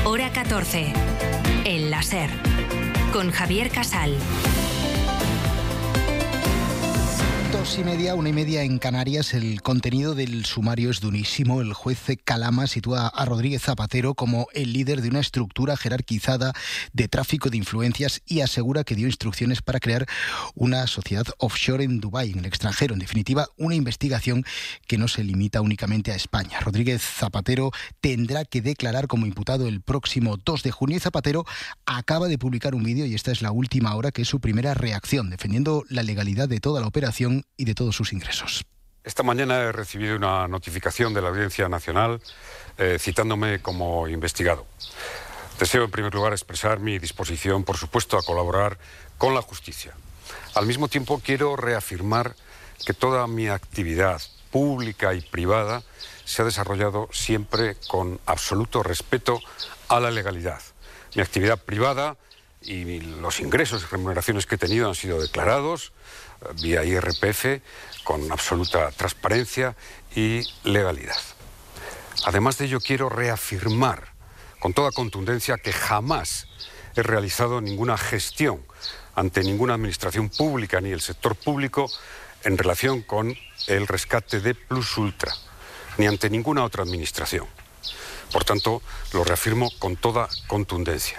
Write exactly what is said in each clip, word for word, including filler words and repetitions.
Hora catorce. El láser. Con Javier Casal. Dos y media, una y media en Canarias. El contenido del sumario es durísimo. El juez Calama sitúa a Rodríguez Zapatero como el líder de una estructura jerarquizada de tráfico de influencias y asegura que dio instrucciones para crear una sociedad offshore en Dubái, en el extranjero. En definitiva, una investigación que no se limita únicamente a España. Rodríguez Zapatero tendrá que declarar como imputado el próximo dos de junio y Zapatero acaba de publicar un vídeo, y esta es la última hora, que es su primera reacción, defendiendo la legalidad de toda la operación y de todos sus ingresos. Esta mañana he recibido una notificación de la Audiencia Nacional eh, citándome como investigado. Deseo en primer lugar expresar mi disposición, por supuesto, a colaborar con la justicia. Al mismo tiempo quiero reafirmar que toda mi actividad pública y privada se ha desarrollado siempre con absoluto respeto a la legalidad. Mi actividad privada y los ingresos y remuneraciones que he tenido han sido declarados vía I R P F con absoluta transparencia y legalidad. Además de ello, quiero reafirmar con toda contundencia que jamás he realizado ninguna gestión ante ninguna administración pública ni el sector público en relación con el rescate de Plus Ultra, ni ante ninguna otra administración. Por tanto, lo reafirmo con toda contundencia.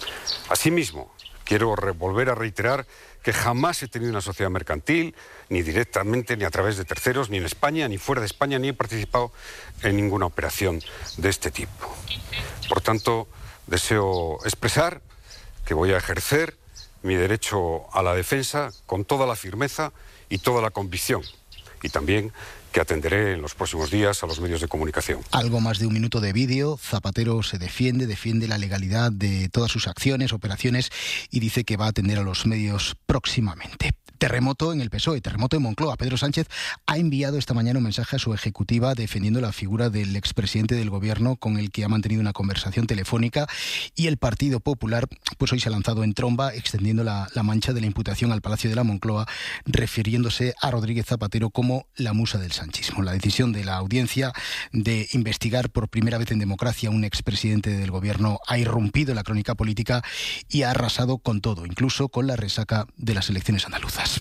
Asimismo, quiero volver a reiterar que jamás he tenido una sociedad mercantil, ni directamente, ni a través de terceros, ni en España, ni fuera de España, ni he participado en ninguna operación de este tipo. Por tanto, deseo expresar que voy a ejercer mi derecho a la defensa con toda la firmeza y toda la convicción, y también que atenderé en los próximos días a los medios de comunicación. Algo más de un minuto de vídeo. Zapatero se defiende, defiende la legalidad de todas sus acciones, operaciones, y dice que va a atender a los medios próximamente. Terremoto en el P S O E, terremoto en Moncloa. Pedro Sánchez ha enviado esta mañana un mensaje a su ejecutiva defendiendo la figura del expresidente del gobierno con el que ha mantenido una conversación telefónica, y el Partido Popular pues hoy se ha lanzado en tromba extendiendo la, la mancha de la imputación al Palacio de la Moncloa, refiriéndose a Rodríguez Zapatero como la musa del sanchismo. La decisión de la audiencia de investigar por primera vez en democracia a un expresidente del gobierno ha irrumpido en la crónica política y ha arrasado con todo, incluso con la resaca de las elecciones andaluzas.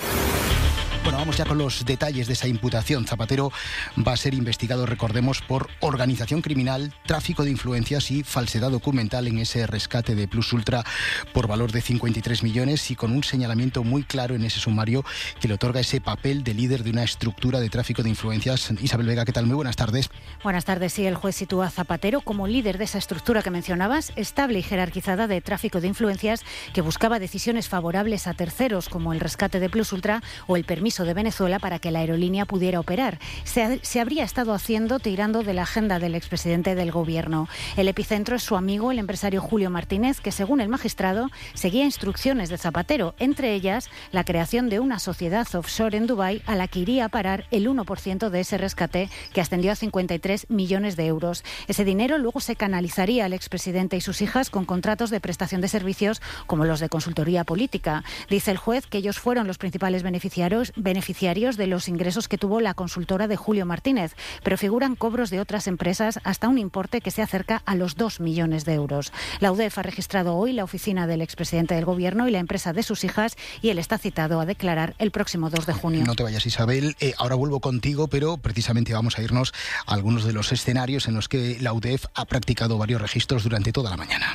Bueno, vamos ya con los detalles de esa imputación. Zapatero va a ser investigado, recordemos, por organización criminal, tráfico de influencias y falsedad documental en ese rescate de Plus Ultra por valor de cincuenta y tres millones, y con un señalamiento muy claro en ese sumario que le otorga ese papel de líder de una estructura de tráfico de influencias. Isabel Vega, ¿qué tal? Muy buenas tardes. Buenas tardes. Sí, el juez sitúa a Zapatero como líder de esa estructura que mencionabas, estable y jerarquizada de tráfico de influencias, que buscaba decisiones favorables a terceros, como el rescate de Plus Ultra o el permiso de Venezuela para que la aerolínea pudiera operar. Se, ha, se habría estado haciendo tirando de la agenda del expresidente del gobierno. El epicentro es su amigo, el empresario Julio Martínez, que según el magistrado seguía instrucciones de Zapatero, entre ellas la creación de una sociedad offshore en Dubái a la que iría a parar el uno por ciento de ese rescate, que ascendió a cincuenta y tres millones de euros. Ese dinero luego se canalizaría al expresidente y sus hijas con contratos de prestación de servicios como los de consultoría política. Dice el juez que ellos fueron los principales beneficiarios beneficiarios de los ingresos que tuvo la consultora de Julio Martínez, pero figuran cobros de otras empresas hasta un importe que se acerca a los dos millones de euros. La U D E F ha registrado hoy la oficina del expresidente del gobierno y la empresa de sus hijas, y él está citado a declarar el próximo dos de junio. No te vayas, Isabel. Eh, ahora vuelvo contigo, pero precisamente vamos a irnos a algunos de los escenarios en los que la U D E F ha practicado varios registros durante toda la mañana.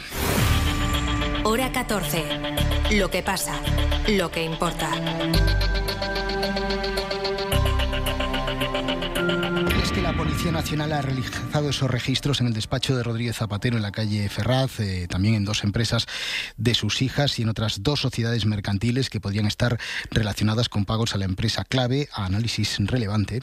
Hora catorce. Lo que pasa, lo que importa. La Policía Nacional ha realizado esos registros en el despacho de Rodríguez Zapatero en la calle Ferraz, eh, también en dos empresas de sus hijas y en otras dos sociedades mercantiles que podrían estar relacionadas con pagos a la empresa clave, a análisis relevante.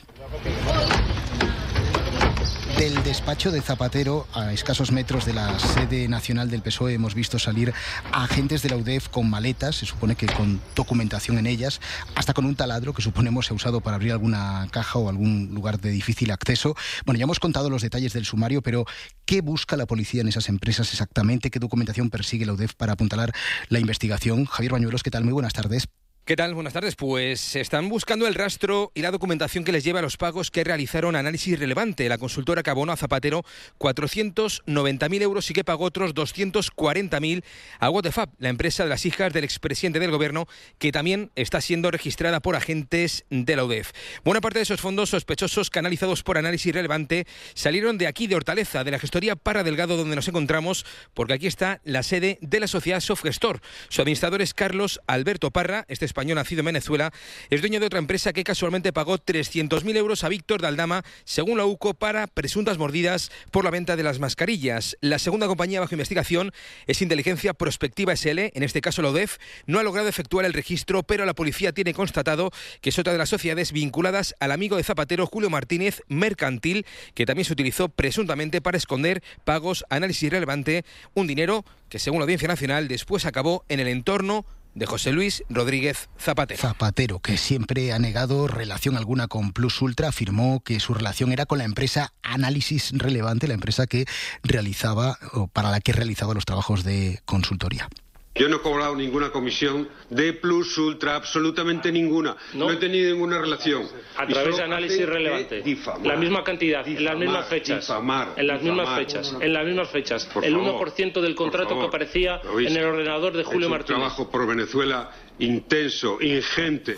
Del despacho de Zapatero, a escasos metros de la sede nacional del P S O E, hemos visto salir a agentes de la U D E F con maletas, se supone que con documentación en ellas, hasta con un taladro que suponemos se ha usado para abrir alguna caja o algún lugar de difícil acceso. Bueno, ya hemos contado los detalles del sumario, pero ¿qué busca la policía en esas empresas exactamente? ¿Qué documentación persigue la U D E F para apuntalar la investigación? Javier Bañuelos, ¿qué tal? Muy buenas tardes. ¿Qué tal? Buenas tardes. Pues están buscando el rastro y la documentación que les lleva a los pagos que realizaron Análisis Relevante. La consultora que abonó a Zapatero cuatrocientos noventa mil euros y que pagó otros doscientos cuarenta mil a What the Fab, la empresa de las hijas del expresidente del gobierno, que también está siendo registrada por agentes de la U D E F. Buena parte de esos fondos sospechosos canalizados por Análisis Relevante salieron de aquí, de Hortaleza, de la gestoría Parra Delgado, donde nos encontramos, porque aquí está la sede de la sociedad Softgestor. Su administrador es Carlos Alberto Parra, este español nacido en Venezuela, es dueño de otra empresa que casualmente pagó trescientos mil euros a Víctor de Aldama, según la U C O, para presuntas mordidas por la venta de las mascarillas. La segunda compañía bajo investigación es Inteligencia Prospectiva S L, en este caso la U D E F, no ha logrado efectuar el registro, pero la policía tiene constatado que es otra de las sociedades vinculadas al amigo de Zapatero, Julio Martínez, Mercantil, que también se utilizó presuntamente para esconder pagos a Análisis Relevante, un dinero que, según la Audiencia Nacional, después acabó en el entorno de José Luis Rodríguez Zapatero. Zapatero, que siempre ha negado relación alguna con Plus Ultra, afirmó que su relación era con la empresa Análisis Relevante, la empresa que realizaba, o para la que realizaba los trabajos de consultoría. Yo no he cobrado ninguna comisión de Plus Ultra, absolutamente ninguna. No, no he tenido ninguna relación. A través de Análisis Relevante. Difamar, la misma cantidad, difamar, en las mismas fechas. Difamar, en las difamar, mismas fechas. En las mismas fechas. Por el favor, uno por ciento del contrato que aparecía en el ordenador de Julio Martínez. Un trabajo por Venezuela intenso, ingente.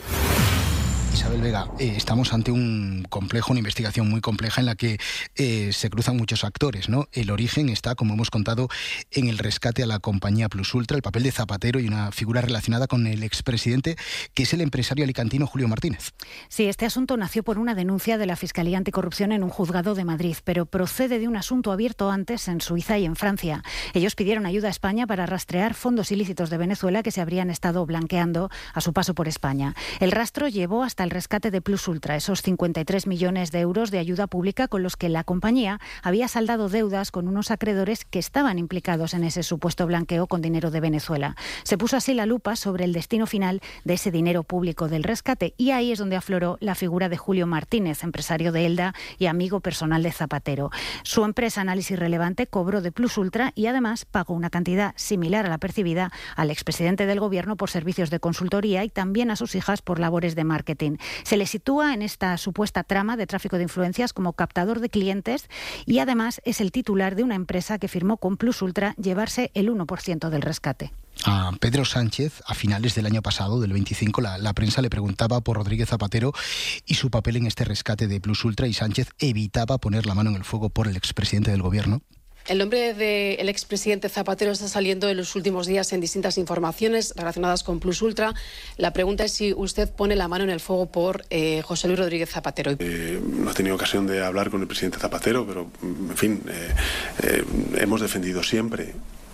Isabel Vega, eh, estamos ante un complejo, una investigación muy compleja en la que eh, se cruzan muchos actores, ¿no? El origen está, como hemos contado, en el rescate a la compañía Plus Ultra, el papel de Zapatero y una figura relacionada con el expresidente, que es el empresario alicantino Julio Martínez. Sí, este asunto nació por una denuncia de la Fiscalía Anticorrupción en un juzgado de Madrid, pero procede de un asunto abierto antes en Suiza y en Francia. Ellos pidieron ayuda a España para rastrear fondos ilícitos de Venezuela que se habrían estado blanqueando a su paso por España. El rastro llevó hasta el rescate de Plus Ultra, esos cincuenta y tres millones de euros de ayuda pública con los que la compañía había saldado deudas con unos acreedores que estaban implicados en ese supuesto blanqueo con dinero de Venezuela. Se puso así la lupa sobre el destino final de ese dinero público del rescate, y ahí es donde afloró la figura de Julio Martínez, empresario de Elda y amigo personal de Zapatero. Su empresa Análisis Relevante cobró de Plus Ultra y además pagó una cantidad similar a la percibida al expresidente del gobierno por servicios de consultoría y también a sus hijas por labores de marketing. Se le sitúa en esta supuesta trama de tráfico de influencias como captador de clientes y además es el titular de una empresa que firmó con Plus Ultra llevarse el uno por ciento del rescate. A Pedro Sánchez, a finales del año pasado, del veinticinco, la, la prensa le preguntaba por Rodríguez Zapatero y su papel en este rescate de Plus Ultra, y Sánchez evitaba poner la mano en el fuego por el expresidente del gobierno. El nombre del expresidente Zapatero está saliendo en los últimos días en distintas informaciones relacionadas con Plus Ultra. La pregunta es si usted pone la mano en el fuego por eh, José Luis Rodríguez Zapatero. Eh, no he tenido ocasión de hablar con el presidente Zapatero, pero, en fin, eh, eh, hemos defendido siempre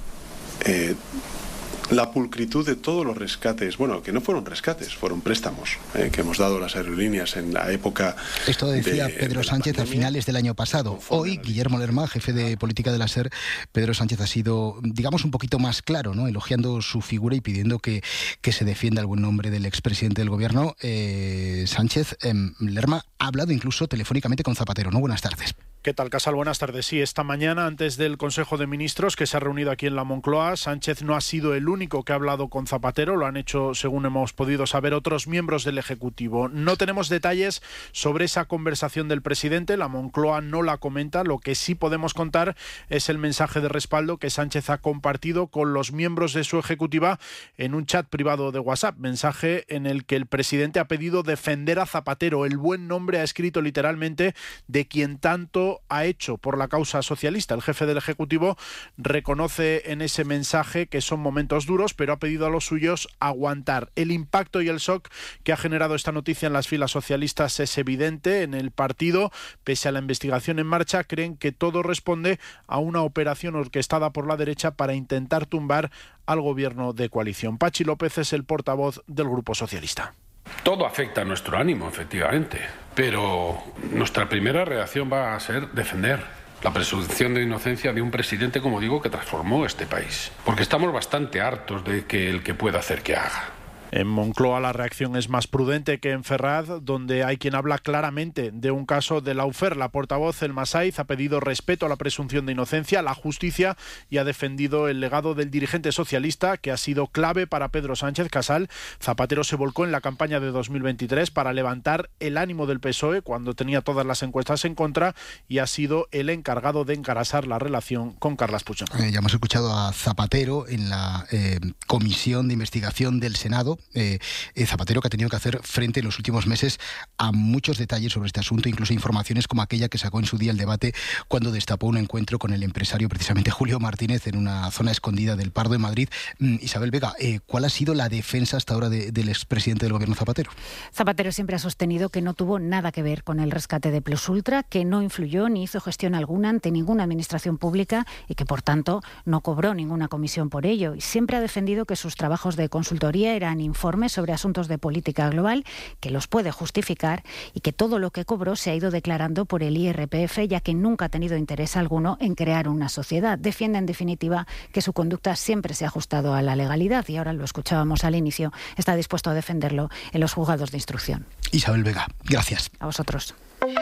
eh, la pulcritud de todos los rescates, bueno, que no fueron rescates, fueron préstamos eh, que hemos dado a las aerolíneas en la época. Esto decía de, Pedro de Sánchez a finales del año pasado. Hoy, Guillermo Lerma, jefe de política de la SER, Pedro Sánchez ha sido, digamos, un poquito más claro, ¿no? Elogiando su figura y pidiendo que, que se defienda el buen nombre del expresidente del gobierno. Eh, Sánchez, eh, Lerma ha hablado incluso telefónicamente con Zapatero, ¿no? Buenas tardes. ¿Qué tal, Casal? Buenas tardes. Sí, esta mañana, antes del Consejo de Ministros que se ha reunido aquí en la Moncloa, Sánchez no ha sido el único que ha hablado con Zapatero, lo han hecho, según hemos podido saber, otros miembros del Ejecutivo. No tenemos detalles sobre esa conversación del presidente, la Moncloa no la comenta, lo que sí podemos contar es el mensaje de respaldo que Sánchez ha compartido con los miembros de su ejecutiva en un chat privado de WhatsApp, mensaje en el que el presidente ha pedido defender a Zapatero, el buen nombre, ha escrito literalmente, de quien tanto ha hecho por la causa socialista. El jefe del Ejecutivo reconoce en ese mensaje que son momentos duros, pero ha pedido a los suyos aguantar. El impacto y el shock que ha generado esta noticia en las filas socialistas es evidente. En el partido, pese a la investigación en marcha, creen que todo responde a una operación orquestada por la derecha para intentar tumbar al gobierno de coalición. Pachi López es el portavoz del Grupo Socialista. Todo afecta a nuestro ánimo, efectivamente, pero nuestra primera reacción va a ser defender la presunción de inocencia de un presidente, como digo, que transformó este país. Porque estamos bastante hartos de que el que pueda hacer que haga. En Moncloa la reacción es más prudente que en Ferraz, donde hay quien habla claramente de un caso de lawfare. La portavoz, Elma Saiz, ha pedido respeto a la presunción de inocencia, a la justicia, y ha defendido el legado del dirigente socialista, que ha sido clave para Pedro Sánchez Casal. Zapatero se volcó en la campaña de dos mil veintitrés para levantar el ánimo del P S O E cuando tenía todas las encuestas en contra, y ha sido el encargado de engrasar la relación con Carles Puigdemont. Eh, ya hemos escuchado a Zapatero en la eh, comisión de investigación del Senado. Eh, eh, Zapatero, que ha tenido que hacer frente en los últimos meses a muchos detalles sobre este asunto, incluso informaciones como aquella que sacó en su día el debate cuando destapó un encuentro con el empresario, precisamente Julio Martínez, en una zona escondida del Pardo en Madrid. Mm, Isabel Vega, eh, ¿cuál ha sido la defensa hasta ahora de, del expresidente del gobierno Zapatero? Zapatero siempre ha sostenido que no tuvo nada que ver con el rescate de Plus Ultra, que no influyó ni hizo gestión alguna ante ninguna administración pública y que, por tanto, no cobró ninguna comisión por ello. Y siempre ha defendido que sus trabajos de consultoría eran informes sobre asuntos de política global, que los puede justificar, y que todo lo que cobró se ha ido declarando por el I R P F, ya que nunca ha tenido interés alguno en crear una sociedad. Defiende, en definitiva, que su conducta siempre se ha ajustado a la legalidad, y ahora lo escuchábamos al inicio, está dispuesto a defenderlo en los juzgados de instrucción. Isabel Vega, gracias. A vosotros.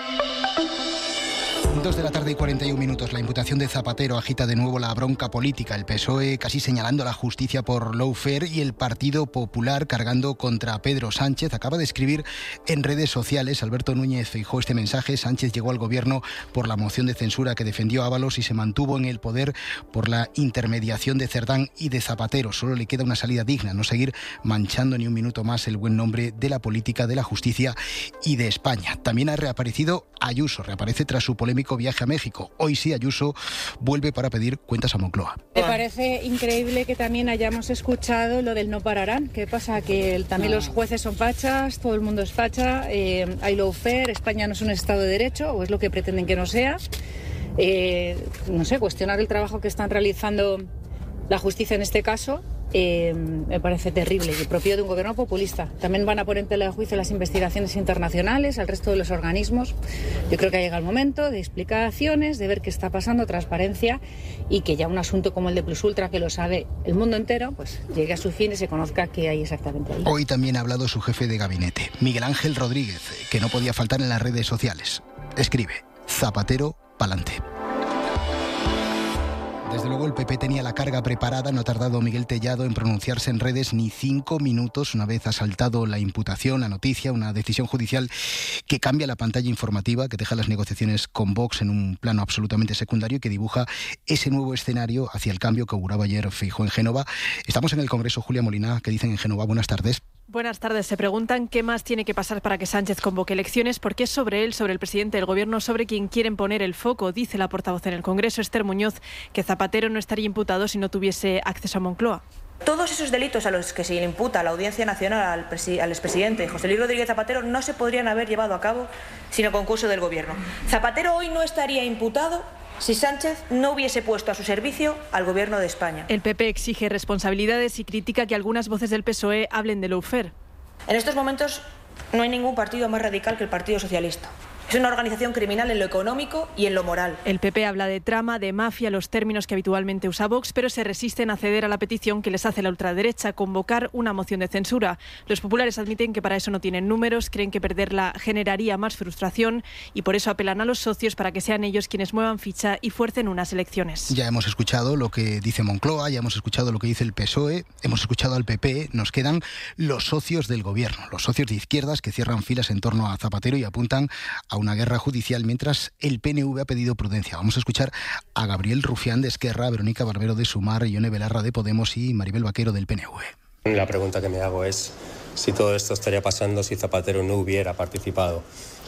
Dos de la tarde y cuarenta y un minutos. La imputación de Zapatero agita de nuevo la bronca política. El P S O E casi señalando a la justicia por lawfare, y el Partido Popular cargando contra Pedro Sánchez. Acaba de escribir en redes sociales Alberto Núñez Feijóo este mensaje: Sánchez llegó al gobierno por la moción de censura que defendió Ábalos y se mantuvo en el poder por la intermediación de Cerdán y de Zapatero. Solo le queda una salida digna: no seguir manchando ni un minuto más el buen nombre de la política, de la justicia y de España. También ha reaparecido Ayuso. Reaparece tras su polémico viaje a México. Hoy sí, Ayuso vuelve para pedir cuentas a Moncloa. Me parece increíble que también hayamos escuchado lo del no pararán. ¿Qué pasa? Que el, también los jueces son fachas, todo el mundo es facha, eh, hay lawfare, España no es un Estado de Derecho, o es lo que pretenden que no sea. Eh, no sé, cuestionar el trabajo que están realizando la justicia en este caso eh, me parece terrible y propio de un gobierno populista. También van a poner en tela de juicio las investigaciones internacionales, al resto de los organismos. Yo creo que ha llegado el momento de explicaciones, de ver qué está pasando, transparencia, y que ya un asunto como el de Plus Ultra, que lo sabe el mundo entero, pues llegue a su fin y se conozca qué hay exactamente ahí. Hoy también ha hablado su jefe de gabinete, Miguel Ángel Rodríguez, que no podía faltar en las redes sociales. Escribe: Zapatero pa'lante. Desde luego el P P tenía la carga preparada. No ha tardado Miguel Tellado en pronunciarse en redes ni cinco minutos una vez ha saltado la imputación, la noticia, una decisión judicial que cambia la pantalla informativa, que deja las negociaciones con Vox en un plano absolutamente secundario y que dibuja ese nuevo escenario hacia el cambio que auguraba ayer Feijóo en Génova. Estamos en el Congreso. Julia Molina, ¿qué dicen en Génova? Buenas tardes. Buenas tardes. Se preguntan qué más tiene que pasar para que Sánchez convoque elecciones, porque es sobre él, sobre el presidente del Gobierno, sobre quien quieren poner el foco. Dice la portavoz en el Congreso, Esther Muñoz, que Zapatero no estaría imputado si no tuviese acceso a Moncloa. Todos esos delitos a los que se le imputa a la Audiencia Nacional al, presi- al expresidente José Luis Rodríguez Zapatero no se podrían haber llevado a cabo sin el concurso del Gobierno. Zapatero hoy no estaría imputado si Sánchez no hubiese puesto a su servicio al Gobierno de España. El P P exige responsabilidades y critica que algunas voces del P S O E hablen de lawfare. En estos momentos no hay ningún partido más radical que el Partido Socialista. Es una organización criminal en lo económico y en lo moral. El P P habla de trama, de mafia, los términos que habitualmente usa Vox, pero se resisten a ceder a la petición que les hace la ultraderecha, convocar una moción de censura. Los populares admiten que para eso no tienen números, creen que perderla generaría más frustración y por eso apelan a los socios para que sean ellos quienes muevan ficha y fuercen unas elecciones. Ya hemos escuchado lo que dice Moncloa, ya hemos escuchado lo que dice el P S O E, hemos escuchado al P P, nos quedan los socios del Gobierno, los socios de izquierdas que cierran filas en torno a Zapatero y apuntan a una guerra judicial, mientras el P N V ha pedido prudencia. Vamos a escuchar a Gabriel Rufián de Esquerra, a Verónica Barbero de Sumar, Ione Belarra de Podemos y Maribel Vaquero del P N V. La pregunta que me hago es si todo esto estaría pasando si Zapatero no hubiera participado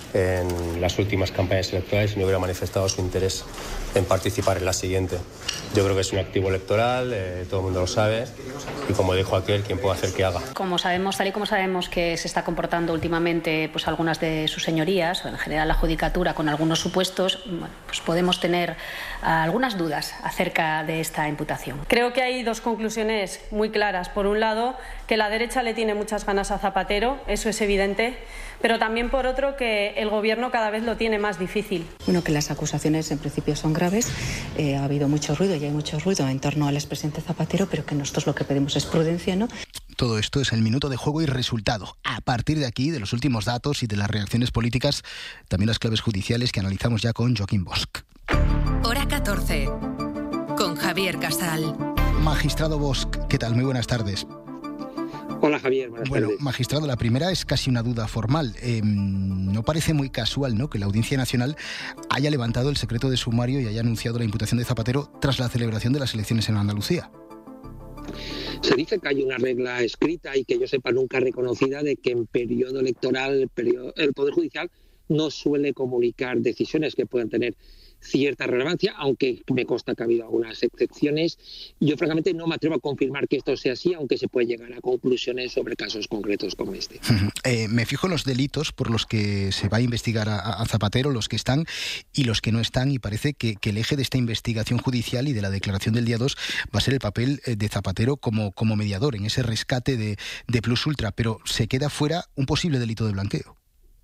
en las últimas campañas electorales y no hubiera manifestado su interés en participar en la siguiente. Yo creo que es un activo electoral, eh, todo el mundo lo sabe, y como dijo aquel, ¿quién puede hacer que haga? Como sabemos, tal y como sabemos que se está comportando últimamente pues algunas de sus señorías, o en general la judicatura, con algunos supuestos, bueno, pues podemos tener uh, algunas dudas acerca de esta imputación. Creo que hay dos conclusiones muy claras. Por un lado, que la derecha le tiene muchas ganas a Zapatero, eso es evidente, pero también por otro que el Gobierno cada vez lo tiene más difícil. Bueno, que las acusaciones en principio son graves, eh, ha habido mucho ruido y hay mucho ruido en torno al expresidente Zapatero, pero que nosotros lo que pedimos es prudencia, ¿no? Todo esto es el minuto de juego y resultado. A partir de aquí, de los últimos datos y de las reacciones políticas, también las claves judiciales que analizamos ya con Joaquín Bosch. Hora catorce, con Javier Casal. Magistrado Bosch, ¿qué tal? Muy buenas tardes. Hola Javier, buenas bueno, tardes. Magistrado, la primera es casi una duda formal. Eh, no parece muy casual, ¿no?, que la Audiencia Nacional haya levantado el secreto de sumario y haya anunciado la imputación de Zapatero tras la celebración de las elecciones en Andalucía. Se dice que hay una regla escrita y que yo sepa nunca reconocida de que en periodo electoral el, periodo, el Poder Judicial no suele comunicar decisiones que puedan tener cierta relevancia, aunque me consta que ha habido algunas excepciones. Yo francamente no me atrevo a confirmar que esto sea así, aunque se puede llegar a conclusiones sobre casos concretos como este. Eh, me fijo en los delitos por los que se va a investigar a, a Zapatero, los que están y los que no están, y parece que, que el eje de esta investigación judicial y de la declaración del día dos va a ser el papel de Zapatero como, como mediador en ese rescate de, de Plus Ultra, pero se queda fuera un posible delito de blanqueo.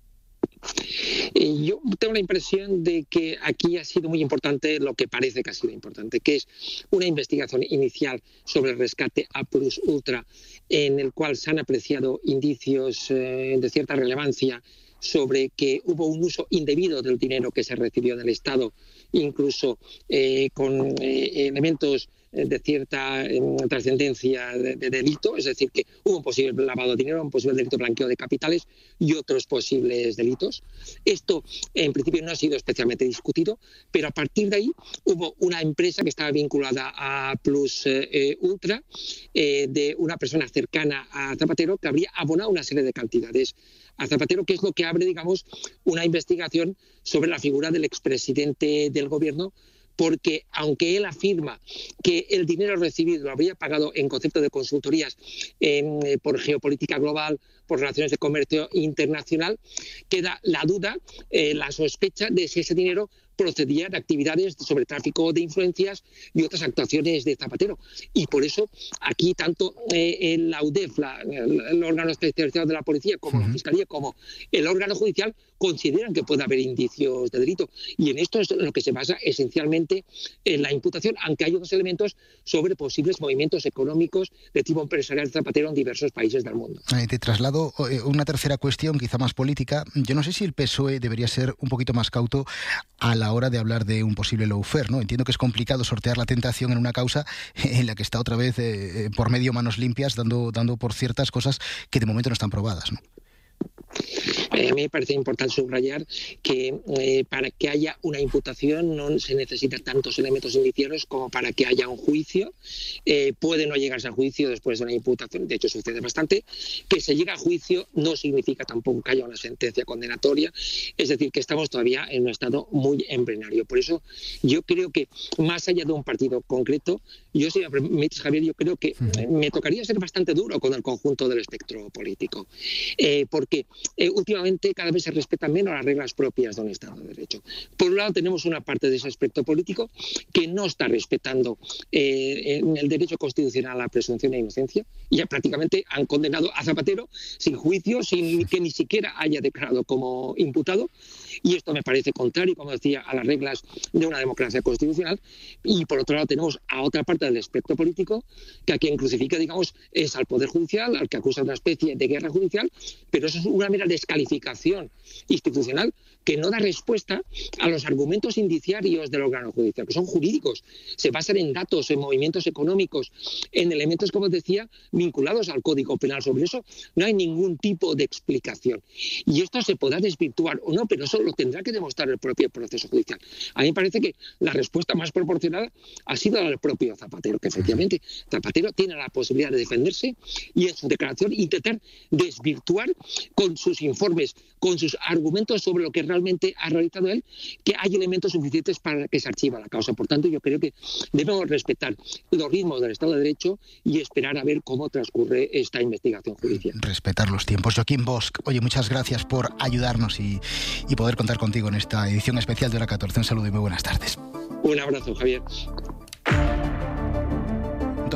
Yo tengo la impresión de que aquí ha sido muy importante lo que parece que ha sido importante, que es una investigación inicial sobre el rescate a Plus Ultra, en el cual se han apreciado indicios eh, de cierta relevancia sobre que hubo un uso indebido del dinero que se recibió del Estado, incluso eh, con eh, elementos de cierta eh, trascendencia de, de delito, es decir, que hubo un posible lavado de dinero, un posible delito de blanqueo de capitales y otros posibles delitos. Esto, en principio, no ha sido especialmente discutido, pero a partir de ahí hubo una empresa que estaba vinculada a Plus eh, Ultra, eh, de una persona cercana a Zapatero, que habría abonado una serie de cantidades a Zapatero, que es lo que abre, digamos, una investigación sobre la figura del expresidente del gobierno, porque aunque él afirma que el dinero recibido lo habría pagado en concepto de consultorías eh, por geopolítica global, por relaciones de comercio internacional, queda la duda, eh, la sospecha de si ese dinero procedía de actividades sobre tráfico de influencias y otras actuaciones de Zapatero. Y por eso aquí tanto eh, la U D E F, la, el, el órgano especializado de la policía, como uh-huh. la Fiscalía, como el órgano judicial, consideran que puede haber indicios de delito. Y en esto es lo que se basa esencialmente en la imputación, aunque hay otros elementos sobre posibles movimientos económicos de tipo empresarial de Zapatero en diversos países del mundo. Eh, te traslado eh, una tercera cuestión, quizá más política. Yo no sé si el P S O E debería ser un poquito más cauto a la hora de hablar de un posible lawfare, ¿no? Entiendo que es complicado sortear la tentación en una causa en la que está otra vez eh, por medio manos limpias, dando, dando por ciertas cosas que de momento no están probadas, ¿no? A mí me parece importante subrayar que eh, para que haya una imputación no se necesitan tantos elementos indiciarios como para que haya un juicio. Eh, puede no llegarse a juicio después de una imputación, de hecho sucede bastante. Que se llegue a juicio no significa tampoco que haya una sentencia condenatoria, es decir, que estamos todavía en un estado muy embrionario. Por eso yo creo que más allá de un partido concreto, yo si me permites, Javier, yo creo que me tocaría ser bastante duro con el conjunto del espectro político, eh, porque eh, últimamente cada vez se respetan menos las reglas propias de un Estado de Derecho. Por un lado tenemos una parte de ese aspecto político que no está respetando eh, en el derecho constitucional a la presunción de inocencia, y ya prácticamente han condenado a Zapatero sin juicio, sin que ni siquiera haya declarado como imputado, y esto me parece contrario, como decía, a las reglas de una democracia constitucional. Y por otro lado tenemos a otra parte del espectro político que a quien crucifica, digamos, es al Poder Judicial, al que acusa de una especie de guerra judicial, pero eso es una mera descalificación institucional que no da respuesta a los argumentos indiciarios del órgano judicial, que son jurídicos, se basan en datos, en movimientos económicos, en elementos, como decía, vinculados al Código Penal. Sobre eso no hay ningún tipo de explicación. Y esto se podrá desvirtuar o no, pero eso lo tendrá que demostrar el propio proceso judicial. A mí me parece que la respuesta más proporcionada ha sido la del propio Zapatero, que efectivamente Zapatero tiene la posibilidad de defenderse y en su declaración intentar desvirtuar con sus informes, con sus argumentos sobre lo que realmente ha realizado él, que hay elementos suficientes para que se archiva la causa. Por tanto, yo creo que debemos respetar los ritmos del Estado de Derecho y esperar a ver cómo transcurre esta investigación judicial. Respetar los tiempos. Joaquín Bosch, oye, muchas gracias por ayudarnos y, y poder contar contigo en esta edición especial de Hora catorce. Un saludo y muy buenas tardes. Un abrazo, Javier.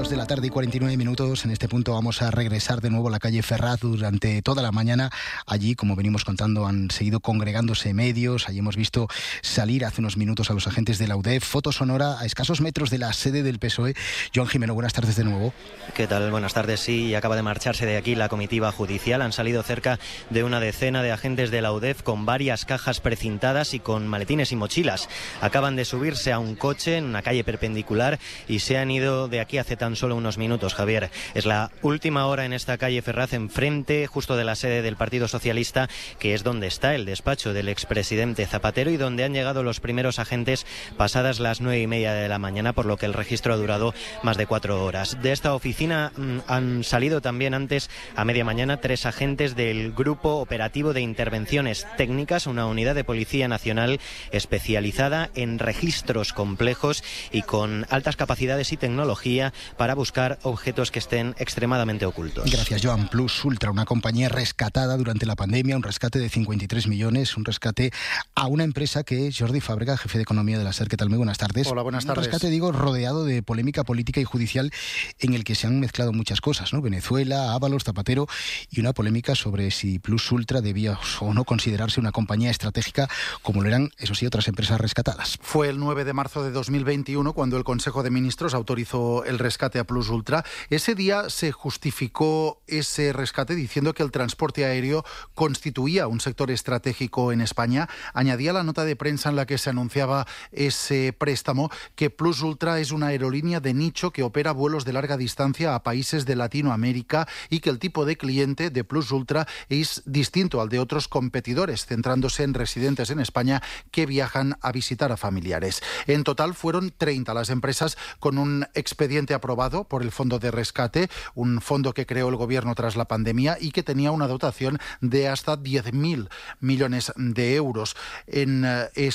dos de la tarde y cuarenta y nueve minutos. En este punto vamos a regresar de nuevo a la calle Ferraz durante toda la mañana. Allí, como venimos contando, han seguido congregándose medios. Allí hemos visto salir hace unos minutos a los agentes de la U D E F. Foto sonora a escasos metros de la sede del P S O E. Joan Jimeno, buenas tardes de nuevo. ¿Qué tal? Buenas tardes. Sí, acaba de marcharse de aquí la comitiva judicial. Han salido cerca de una decena de agentes de la U D E F con varias cajas precintadas y con maletines y mochilas. Acaban de subirse a un coche en una calle perpendicular y se han ido de aquí hace tan solo unos minutos, Javier. Es la última hora en esta calle Ferraz, enfrente justo de la sede del Partido Socialista, que es donde está el despacho del expresidente Zapatero y donde han llegado los primeros agentes pasadas las nueve y media de la mañana, por lo que el registro ha durado más de cuatro horas. De esta oficina mmm, han salido también antes, a media mañana, tres agentes del Grupo Operativo de Intervenciones Técnicas, una unidad de Policía Nacional especializada en registros complejos y con altas capacidades y tecnología para buscar objetos que estén extremadamente ocultos. Gracias, Joan. Plus Ultra, una compañía rescatada durante la pandemia, un rescate de cincuenta y tres millones, un rescate a una empresa que es Jordi Fàbrega, jefe de Economía de la SER. ¿Qué tal? Muy buenas tardes. Hola, buenas tardes. Un rescate, digo, rodeado de polémica política y judicial en el que se han mezclado muchas cosas, ¿no? Venezuela, Ábalos, Zapatero y una polémica sobre si Plus Ultra debía o no considerarse una compañía estratégica como lo eran, eso sí, otras empresas rescatadas. Fue el nueve de marzo de dos mil veintiuno cuando el Consejo de Ministros autorizó el rescate a Plus Ultra. Ese día se justificó ese rescate diciendo que el transporte aéreo constituía un sector estratégico en España. Añadía la nota de prensa en la que se anunciaba ese préstamo que Plus Ultra es una aerolínea de nicho que opera vuelos de larga distancia a países de Latinoamérica y que el tipo de cliente de Plus Ultra es distinto al de otros competidores, centrándose en residentes en España que viajan a visitar a familiares. En total fueron treinta las empresas con un expediente aprobado por el Fondo de Rescate, un fondo que creó el Gobierno tras la pandemia y que tenía una dotación de hasta diez mil millones de euros. En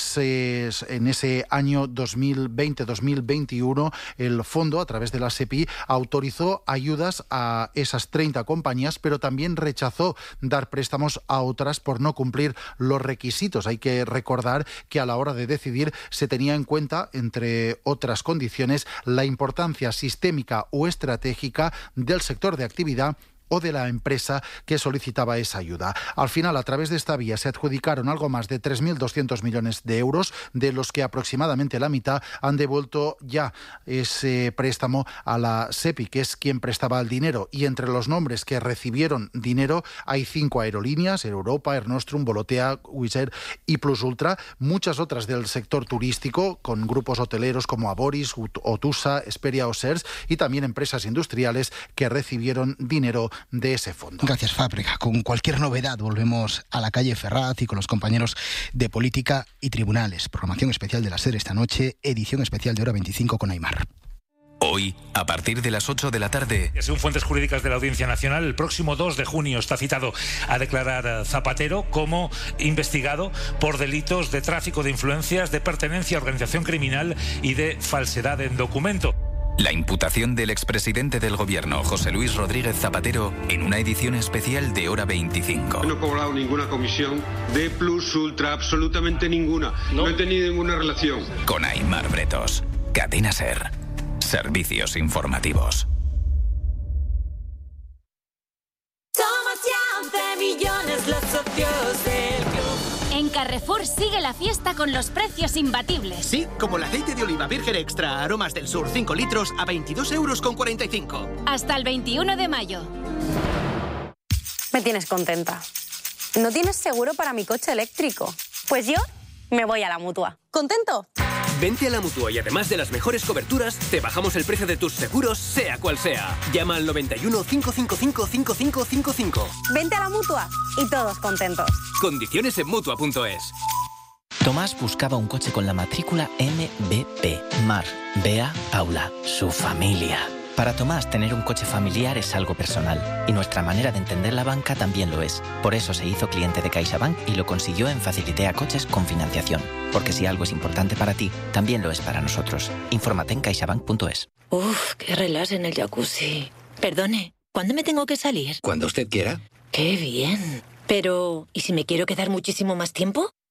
ese, en ese año dos mil veinte dos mil veintiuno, el fondo, a través de la SEPI, autorizó ayudas a esas treinta compañías, pero también rechazó dar préstamos a otras por no cumplir los requisitos. Hay que recordar que a la hora de decidir se tenía en cuenta, entre otras condiciones, la importancia sistémica o estratégica del sector de actividad o de la empresa que solicitaba esa ayuda. Al final, a través de esta vía, se adjudicaron algo más de tres mil doscientos millones de euros, de los que aproximadamente la mitad han devuelto ya ese préstamo a la SEPI, que es quien prestaba el dinero. Y entre los nombres que recibieron dinero hay cinco aerolíneas: Air Europa, Air Nostrum, Volotea, Wizz Air y Plus Ultra. Muchas otras del sector turístico, con grupos hoteleros como Aboris, Otusa, Esperia o Sers, y también empresas industriales que recibieron dinero de ese fondo. Gracias, Fàbrega. Con cualquier novedad volvemos a la calle Ferraz y con los compañeros de Política y Tribunales. Programación especial de la SER esta noche, edición especial de Hora veinticinco con Aymar. Hoy, a partir de las ocho de la tarde... Según fuentes jurídicas de la Audiencia Nacional, el próximo dos de junio está citado a declarar Zapatero como investigado por delitos de tráfico de influencias, de pertenencia a organización criminal y de falsedad en documento. La imputación del expresidente del Gobierno, José Luis Rodríguez Zapatero, en una edición especial de Hora veinticinco. No he cobrado ninguna comisión de Plus Ultra, absolutamente ninguna. No, no he tenido ninguna relación. Con Aymar Bretos. Cadena SER. Servicios informativos. Somos ya once millones los socios del club. En Carrefour sigue la fiesta con los precios imbatibles. Sí, como el aceite de oliva virgen extra Aromas del Sur cinco litros a veintidós euros con cuarenta y cinco. Hasta el veintiuno de mayo. Me tienes contenta. ¿No tienes seguro para mi coche eléctrico? Pues yo me voy a la Mutua. ¿Contento? Vente a la Mutua y además de las mejores coberturas, te bajamos el precio de tus seguros, sea cual sea. Llama al noventa y uno, cinco cinco cinco, cinco cinco cinco cinco. Vente a la Mutua y todos contentos. Condiciones en Mutua punto es. Tomás buscaba un coche con la matrícula M B P. Mar, Bea, Paula, su familia. Para Tomás, tener un coche familiar es algo personal, y nuestra manera de entender la banca también lo es. Por eso se hizo cliente de CaixaBank y lo consiguió en Facilitea Coches con financiación. Porque si algo es importante para ti, también lo es para nosotros. Infórmate en caixabank punto es. Uf, qué relax en el jacuzzi. Perdone, ¿cuándo me tengo que salir? Cuando usted quiera. ¡Qué bien! Pero, ¿y si me quiero quedar muchísimo más tiempo?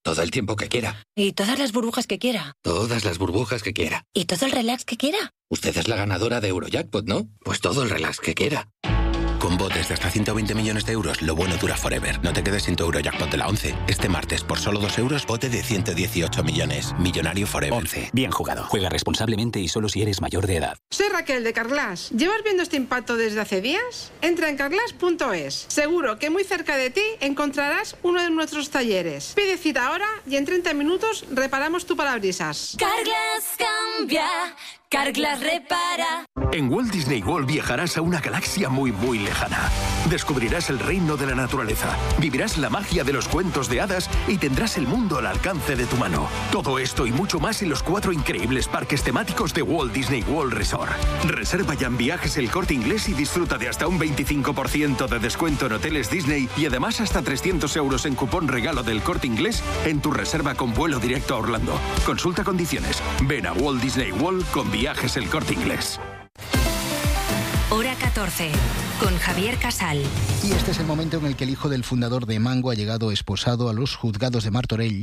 Todo el tiempo que quiera. Y todas las burbujas que quiera. Todas las burbujas que quiera. Y todo el relax que quiera. Usted es la ganadora de Eurojackpot, ¿no? Pues todo el relax que quiera. Con botes de hasta ciento veinte millones de euros, lo bueno dura forever. No te quedes sin tu Eurojackpot de la once. Este martes, por solo dos euros, bote de ciento dieciocho millones. Millonario forever. once. Bien jugado. Juega responsablemente y solo si eres mayor de edad. Soy Raquel de Carglass. ¿Llevas viendo este impacto desde hace días? Entra en carglass punto es. Seguro que muy cerca de ti encontrarás uno de nuestros talleres. Pide cita ahora y en treinta minutos reparamos tu parabrisas. Carglass cambia, Carglass repara. En Walt Disney World viajarás a una galaxia muy muy lejana. Descubrirás el reino de la naturaleza, vivirás la magia de los cuentos de hadas y tendrás el mundo al alcance de tu mano. Todo esto y mucho más en los cuatro increíbles parques temáticos de Walt Disney World Resort. Reserva ya en Viajes El Corte Inglés y disfruta de hasta un veinticinco por ciento de descuento en hoteles Disney y además hasta trescientos euros en cupón regalo del Corte Inglés en tu reserva con vuelo directo a Orlando. Consulta condiciones. Ven a Walt Disney World con Viajes El Corte Inglés. Hora catorce, con Javier Casal. Y este es el momento en el que el hijo del fundador de Mango ha llegado esposado a los juzgados de Martorell.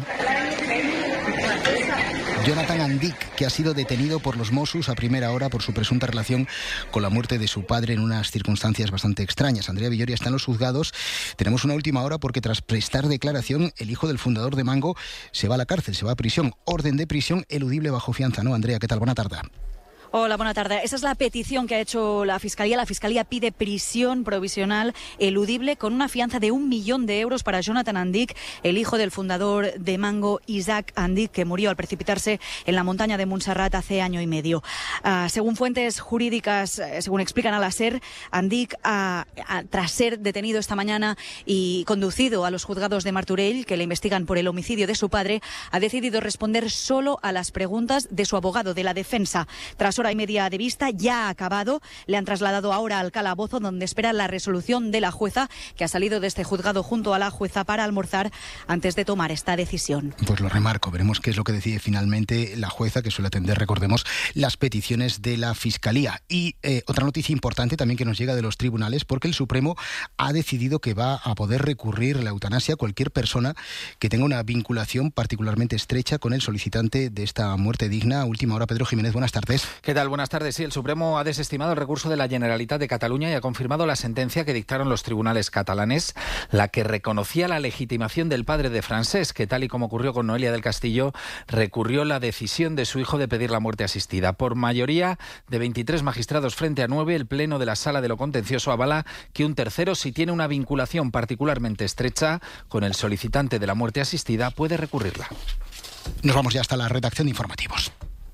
Jonathan Andic, que ha sido detenido por los Mossos a primera hora por su presunta relación con la muerte de su padre en unas circunstancias bastante extrañas. Andrea Villoria está en los juzgados. Tenemos una última hora porque tras prestar declaración, el hijo del fundador de Mango se va a la cárcel, se va a prisión. Orden de prisión eludible bajo fianza, ¿no? Andrea, ¿qué tal? Buena tarde. Hola, buena tarde. Esa es la petición que ha hecho la Fiscalía. La Fiscalía pide prisión provisional eludible con una fianza de un millón de euros para Jonathan Andic, el hijo del fundador de Mango, Isaac Andic, que murió al precipitarse en la montaña de Montserrat hace año y medio. Uh, según fuentes jurídicas, eh, según explican a la SER, Andic, uh, uh, tras ser detenido esta mañana y conducido a los juzgados de Martorell, que le investigan por el homicidio de su padre, ha decidido responder solo a las preguntas de su abogado de la defensa. Tras hora y media de vista, ya ha acabado. Le han trasladado ahora al calabozo, donde espera la resolución de la jueza, que ha salido de este juzgado junto a la jueza para almorzar antes de tomar esta decisión. Pues lo remarco, veremos qué es lo que decide finalmente la jueza, que suele atender, recordemos, las peticiones de la Fiscalía. Y eh, otra noticia importante también que nos llega de los tribunales, porque el Supremo ha decidido que va a poder recurrir la eutanasia a cualquier persona que tenga una vinculación particularmente estrecha con el solicitante de esta muerte digna. Última hora, Pedro Jiménez, buenas tardes. ¿Qué tal? Buenas tardes. Sí, el Supremo ha desestimado el recurso de la Generalitat de Cataluña y ha confirmado la sentencia que dictaron los tribunales catalanes, la que reconocía la legitimación del padre de Francesc, que tal y como ocurrió con Noelia del Castillo, recurrió la decisión de su hijo de pedir la muerte asistida. Por mayoría de veintitrés magistrados frente a nueve, el Pleno de la Sala de lo Contencioso avala que un tercero, si tiene una vinculación particularmente estrecha con el solicitante de la muerte asistida, puede recurrirla. Nos vamos ya hasta la redacción de informativos.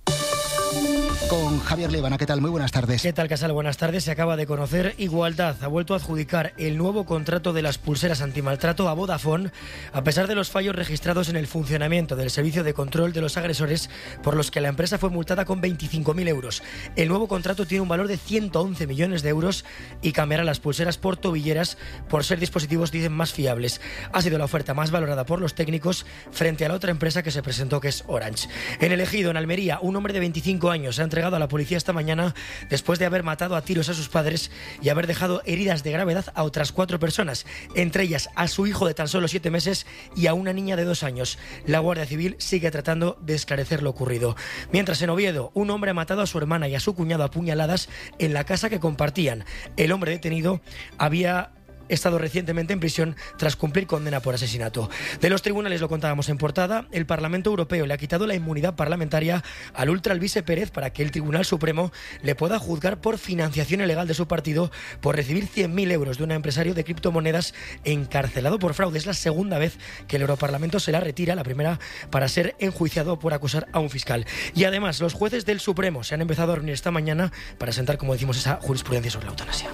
Con Javier Levana, ¿qué tal? Muy buenas tardes. ¿Qué tal, Casal? Buenas tardes. Se acaba de conocer Igualdad. Ha vuelto a adjudicar el nuevo contrato de las pulseras antimaltrato a Vodafone, a pesar de los fallos registrados en el funcionamiento del servicio de control de los agresores, por los que la empresa fue multada con veinticinco mil euros. El nuevo contrato tiene un valor de ciento once millones de euros y cambiará las pulseras por tobilleras por ser dispositivos, dicen, más fiables. Ha sido la oferta más valorada por los técnicos frente a la otra empresa que se presentó, que es Orange. En El Ejido, en Almería, un hombre de veinticinco años se ha entregado a la policía esta mañana después de haber matado a tiros a sus padres y haber dejado heridas de gravedad a otras cuatro personas, entre ellas a su hijo de tan solo siete meses y a una niña de dos años. La Guardia Civil sigue tratando de esclarecer lo ocurrido. Mientras, en Oviedo, un hombre ha matado a su hermana y a su cuñado a puñaladas en la casa que compartían. El hombre detenido había estado recientemente en prisión tras cumplir condena por asesinato. De los tribunales lo contábamos en portada. El Parlamento Europeo le ha quitado la inmunidad parlamentaria al ultra Alvise Pérez para que el Tribunal Supremo le pueda juzgar por financiación ilegal de su partido por recibir cien mil euros de un empresario de criptomonedas encarcelado por fraude. Es la segunda vez que el Europarlamento se la retira, la primera para ser enjuiciado por acusar a un fiscal. Y además, los jueces del Supremo se han empezado a reunir esta mañana para sentar, como decimos, esa jurisprudencia sobre la eutanasia.